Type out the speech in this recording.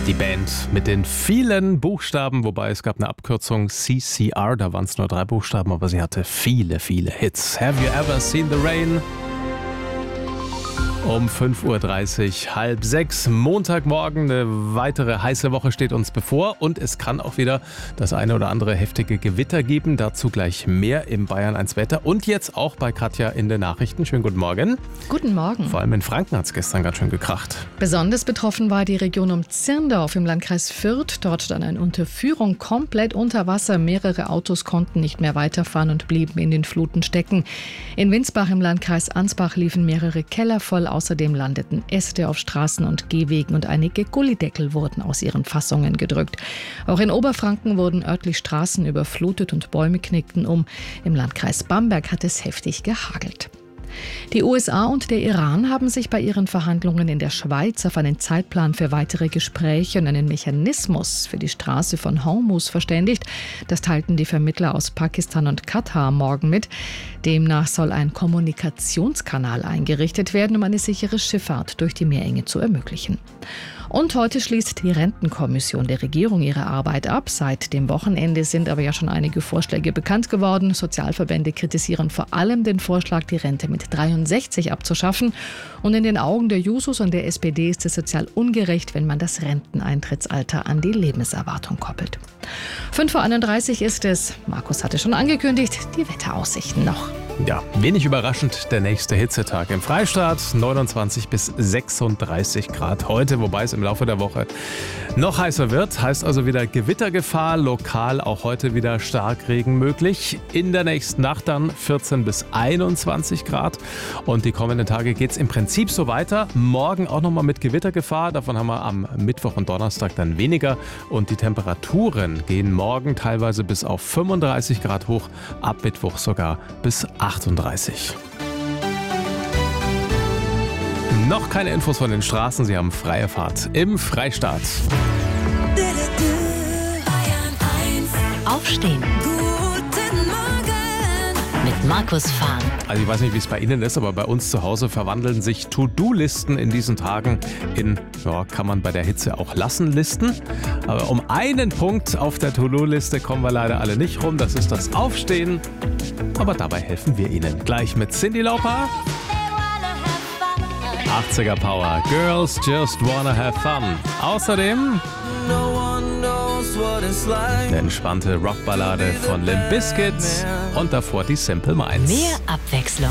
Die Band mit den vielen Buchstaben, wobei es gab eine Abkürzung CCR, da waren es nur 3 Buchstaben, aber sie hatte viele, viele Hits. Have you ever seen the rain? Um 5.30 Uhr, 5:30, Montagmorgen. Eine weitere heiße Woche steht uns bevor und es kann auch wieder das eine oder andere heftige Gewitter geben. Dazu gleich mehr im Bayern 1 Wetter und jetzt auch bei Katja in den Nachrichten. Schönen guten Morgen. Guten Morgen. Vor allem in Franken hat es gestern ganz schön gekracht. Besonders betroffen war die Region um Zirndorf im Landkreis Fürth. Dort stand eine Unterführung komplett unter Wasser. Mehrere Autos konnten nicht mehr weiterfahren und blieben in den Fluten stecken. In Winsbach im Landkreis Ansbach liefen mehrere Keller voll. Außerdem landeten Äste auf Straßen und Gehwegen und einige Gullideckel wurden aus ihren Fassungen gedrückt. Auch in Oberfranken wurden örtlich Straßen überflutet und Bäume knickten um. Im Landkreis Bamberg hat es heftig gehagelt. Die USA und der Iran haben sich bei ihren Verhandlungen in der Schweiz auf einen Zeitplan für weitere Gespräche und einen Mechanismus für die Straße von Hormuz verständigt. Das teilten die Vermittler aus Pakistan und Katar morgen mit. Demnach soll ein Kommunikationskanal eingerichtet werden, um eine sichere Schifffahrt durch die Meerenge zu ermöglichen. Und heute schließt die Rentenkommission der Regierung ihre Arbeit ab. Seit dem Wochenende sind aber ja schon einige Vorschläge bekannt geworden. Sozialverbände kritisieren vor allem den Vorschlag, die Rente mit 63 abzuschaffen. Und in den Augen der Jusos und der SPD ist es sozial ungerecht, wenn man das Renteneintrittsalter an die Lebenserwartung koppelt. 5:31 Uhr ist es. Markus hatte schon angekündigt, die Wetteraussichten noch. Ja, wenig überraschend der nächste Hitzetag im Freistaat. 29 bis 36 Grad heute, wobei es im Laufe der Woche noch heißer wird. Heißt also wieder Gewittergefahr, lokal auch heute wieder Starkregen möglich. In der nächsten Nacht dann 14 bis 21 Grad. Und die kommenden Tage geht es im Prinzip so weiter. Morgen auch nochmal mit Gewittergefahr. Davon haben wir am Mittwoch und Donnerstag dann weniger. Und die Temperaturen gehen morgen teilweise bis auf 35 Grad hoch. Ab Mittwoch sogar bis 38. Noch keine Infos von den Straßen. Sie haben freie Fahrt im Freistaat. Aufstehen. Guten Morgen. Mit Markus Fahn. Also ich weiß nicht, wie es bei Ihnen ist, aber bei uns zu Hause verwandeln sich To-Do-Listen in diesen Tagen in, ja, kann man bei der Hitze auch lassen, Listen. Aber um einen Punkt auf der To-Do-Liste kommen wir leider alle nicht rum. Das ist das Aufstehen. Aber dabei helfen wir Ihnen. Gleich mit Cyndi Lauper. 80er Power. Girls just wanna have fun. Außerdem eine entspannte Rockballade von Limp Bizkit und davor die Simple Minds. Mehr Abwechslung